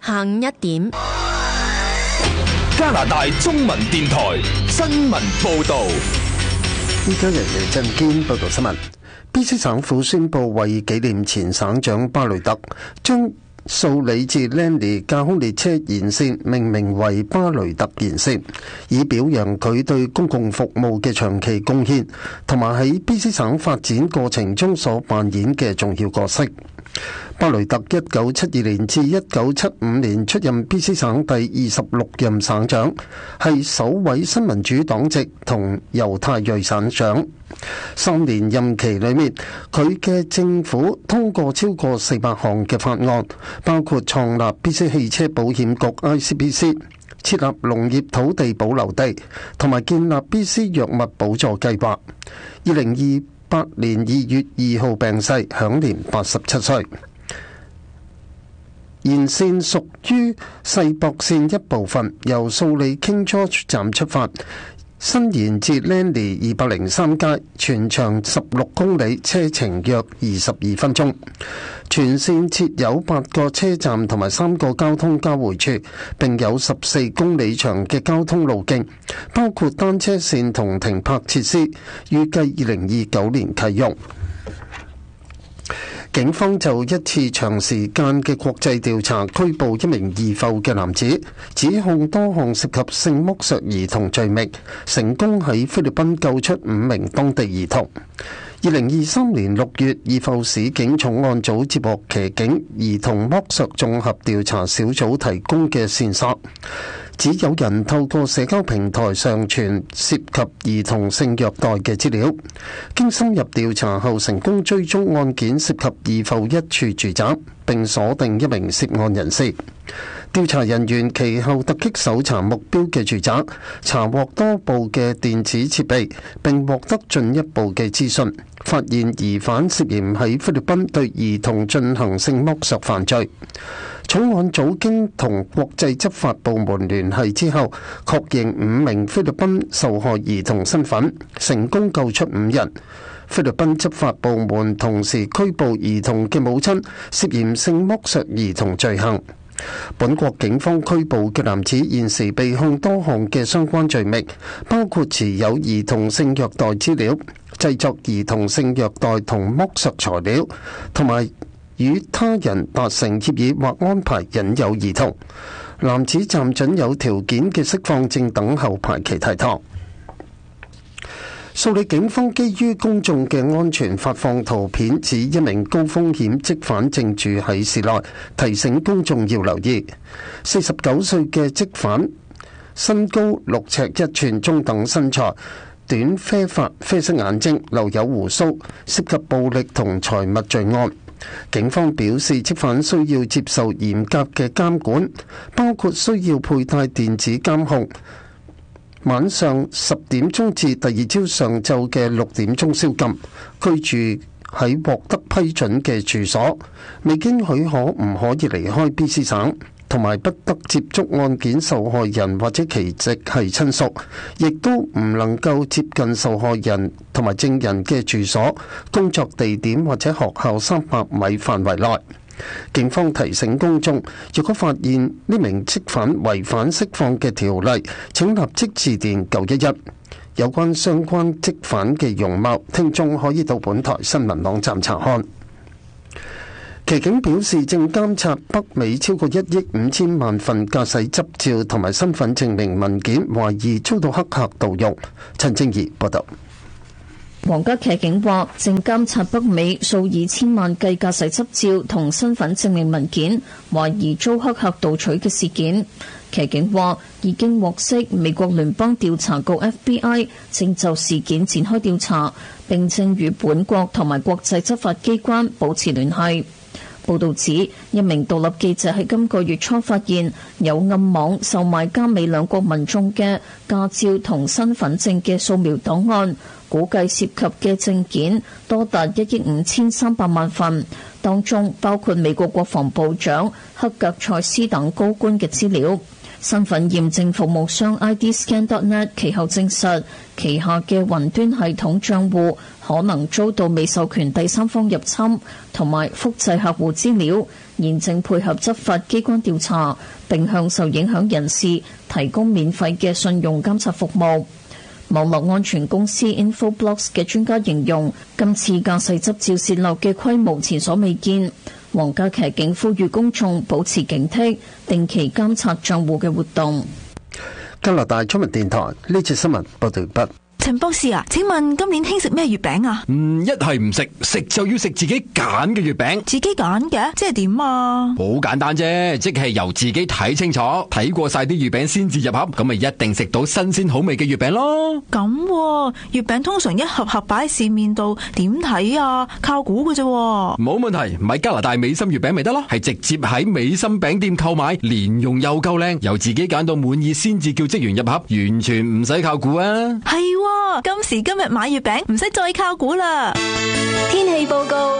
下午1點， 加拿大中文電台新聞報導。 依家由鄭堅報道新聞。BC 省府宣布為紀念前省長巴雷特，將數里至 Langley 架空列車沿線命名為巴雷特沿線，以表揚佢對公共服務嘅長期貢獻，同埋喺 BC 省發展過程中所扮演嘅重要角色。巴雷特1972年至1975年出任 BC 省第26任省長，係首位新民主黨籍同猶太裔省長。3年任期裏面，佢嘅政府通過超過400項嘅法案，包括創立 BC 汽車保險局 ICBC， 設立農業土地保留地，同埋建立 BC 藥物補助計劃。2028年2月2號病逝，享年87歲。沿線屬於世博線一部分，由素里 King George 站出發，伸延至 Langley 203街，全長16公里，車程約22分鐘。全線設有8個車站同埋3個交通交匯處，並有14公里長嘅交通路徑，包括單車線同停泊設施，預計2029年啟用。警方就一次長時間嘅國際調查拘捕一名疑浮嘅男子，指控多項涉及性剝削兒童罪名，成功喺菲律賓救出5名當地兒童。2023年6月，義埠市警重案組接獲騎警兒童剝削綜合調查小組提供嘅線索，指有人透過社交平台上傳涉及兒童性虐待嘅資料。經深入調查後，成功追蹤案件涉及義埠一處住宅，並鎖定一名涉案人士。調查人員其後突擊搜查目標嘅住宅，查獲多部嘅電子設備，並獲得進一步嘅資訊，發現疑犯涉嫌喺菲律賓對兒童進行性剝削犯罪。重案組經同國際執法部門聯繫之後，確認5名菲律賓受害兒童身份，成功救出5人。菲律賓執法部門同時拘捕兒童嘅母親，涉嫌性剝削兒童罪行。本國警方拘捕嘅男子現時被控多項嘅相關罪名，包括持有兒童性虐待資料、製作兒童性虐待同剝削材料，同埋與他人達成協議或安排引誘兒童。男子暫准有條件嘅釋放，正等候排期提堂。素里警方基於公眾嘅安全發放圖片，指一名高風險積犯正住喺市內，提醒公眾要留意。49歲嘅積犯，身高6尺1寸，中等身材，短啡髮，啡色眼睛，留有鬍鬚，涉及暴力同財物罪案。警方表示，積犯需要接受嚴格嘅監管，包括需要佩戴電子監控，晚上10點鐘至第二朝上晝嘅6點鐘宵禁，居住喺獲得批准嘅住所，未經許可唔可以離開 BC 省，同埋不得接觸案件受害人或者其直系親屬，亦都唔能夠接近受害人同埋證人嘅住所、工作地點或者學校300米範圍內。警方提醒公眾，若果發現呢名積犯違反釋放嘅條例，請立即致電911。有關相關積犯嘅容貌，聽眾可以到本台新聞網站查看。騎警表示，正監察北美超過1億5千萬份駕駛執照同埋身份證明文件，懷疑遭到黑客盜用。陳正儀報道。 皇家騎警話，正監察北美數以千萬計駕駛執照同身份證明文件，懷疑遭黑客盜取嘅事件。騎警話，已經獲悉美國聯邦調查局 FBI 正就事件展開調查，並正與本國同埋國際執法機關保持聯繫。報道指，一名獨立記者喺今個月初發現有暗網售賣加美兩國民眾嘅駕照同身份證嘅掃描檔案，估計涉及嘅證件多達1億5300萬份，當中包括美國國防部長克格塞斯等高官嘅資料。身份驗證服務商 IDScan.net 其後證實，旗下嘅雲端系統帳戶可能遭到未授權第三方入侵，同埋複製客戶資料， 現正配合執法機關調查，並向受影響人士提供免費嘅信用監察服務。網絡安全公司 Infoblox 嘅專家形容，今次駕駛執照洩漏嘅規模前所未見。皇家騎警呼籲公眾保持警惕，定期監察賬戶嘅活動。 加拿大中文電台呢節新聞報道畢。 陳博士啊，請問今年興食咩月餅啊？ 一係唔食，食就要食自己揀嘅月餅。 自己揀嘅，即係點啊？ 好簡單啫，即係由自己睇清楚，睇過晒啲月餅先至入盒，咁咪一定食到新鮮好味嘅月餅咯。 咁月餅通常一盒盒擺喺市面度，點睇啊？靠估嘅啫。 冇問題，買加拿大美心月餅咪得咯，係直接喺美心餅店購買，連用又夠靚，由自己揀到滿意先至叫職員入盒，完全唔使靠估啊。 係今時今日買月餅唔使再靠估啦。 天氣報告。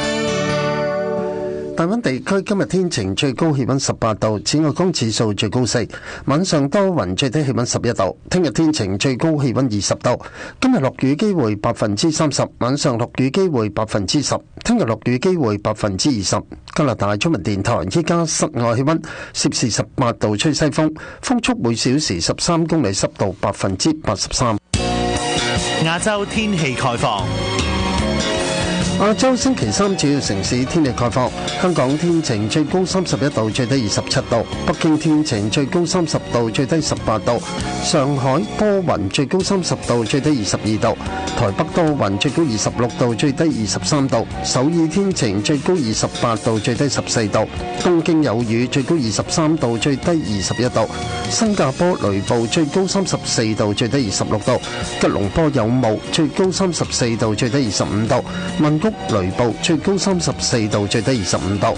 大灣地區今日天晴，最高氣溫18度，紫外光指數最高4，晚上多雲，最低氣溫11度。聽日天晴，最高氣溫20度。今日落雨機會30%，晚上落雨機會10%，聽日落雨機會20%。加拿大中文電台依家室外氣溫攝氏18度，吹西風，風速每小時13公里，濕度83%。 亞洲天氣概況。 亞洲星期三主要城市天氣概況：香港天晴，最高31度，最低27度；北京天晴，最高30度，最低18度；上海多雲，最高30度，最低22度；台北多雲，最高26度，最低23度；首爾天晴，最高28度，最低14度；東京有雨，最高23度，最低21度；新加坡雷暴，最高34度，最低26度；吉隆坡有霧，最高34度，最低25度；曼谷雷暴，最高34度，最低25度。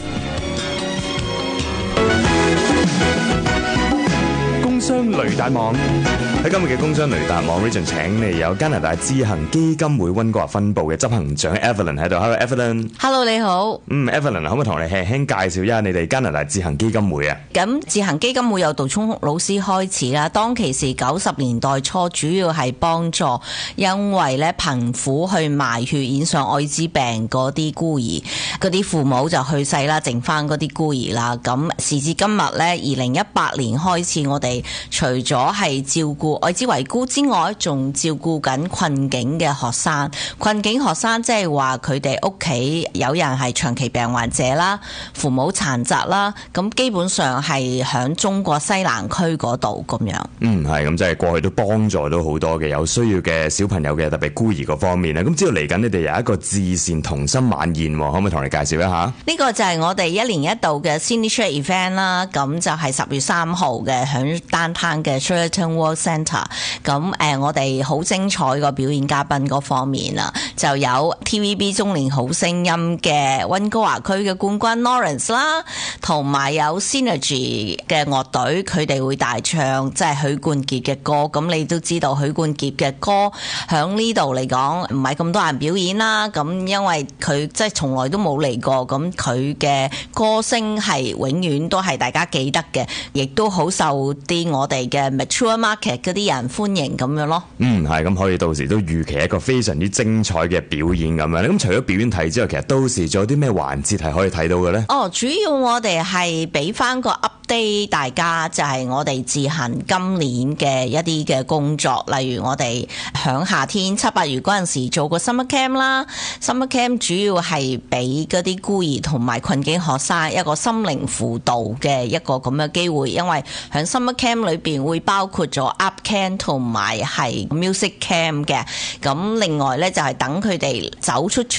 工商雷達網。喺今日嘅工商雷達網 Region 請嚟有加拿大智行基金會溫哥華分部嘅執行長 Evelyn 喺度。Hello Evelyn。Hello 你好。 Evelyn 可唔可以同我哋輕輕介紹一下你哋加拿大智行基金會啊？ 咁智行基金會由杜聰老師開始啦，當其時90年代初主要係幫助因為咧貧苦去賣血染上愛滋病嗰啲孤兒，嗰啲父母就去世啦，剩翻嗰啲孤兒啦。咁時至今日咧，2018年開始，我哋除咗係照顧愛滋遺孤之外，仲照顧緊困境嘅學生。困境學生即係話佢哋屋企有人係長期病患者啦，父母殘疾啦，咁基本上係響中國西南區嗰度咁樣。 係咁，即係過去都幫助到好多嘅有需要嘅小朋友嘅，特別孤兒嗰方面啦。咁知道嚟緊你哋有一個至善同心晚宴，可唔可以同你介紹一下？ 呢個就係我哋1年1度嘅 Signature Event 啦，咁就係10月3號嘅響Downtown嘅 Sheraton World Centre。咁我哋好精彩個表演嘉賓嗰方面啊，就有 TVB 中年好聲音嘅溫哥華區嘅冠軍 Lawrence 啦，同埋有 Synergy 嘅樂隊，佢哋會大唱即係許冠傑嘅歌。咁你都知道許冠傑嘅歌響呢度嚟講唔係咁多人表演啦，咁因為佢即係從來都冇嚟過，咁佢嘅歌聲係永遠都係大家記得嘅，亦都好受啲我哋嘅 mature market 嗰啲人歡迎咁樣咯。 係咁，可以到時都預期一個非常之精彩嘅表演咁樣。咁除咗表演睇之外，其實到時仲有啲咩環節係可以睇到嘅呢？ 主要我哋係俾翻個 update 大家，就係我哋智行今年嘅一啲嘅工作，例如我哋響夏天7、8月嗰陣時做過 summer camp 啦。summer camp 主要係俾嗰啲孤兒同埋困境學生一個心靈輔導嘅一個咁嘅機會，因為響 summer camp 裏邊會包括咗 art camp 同埋係 music camp 嘅。咁另外咧就係等佢哋走出